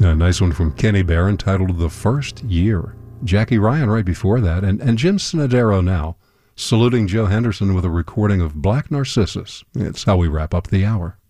A nice one from Kenny Bear entitled The First Year. Jackie Ryan right before that, and Jim Snodero now, saluting Joe Henderson with a recording of Black Narcissus. It's how we wrap up the hour.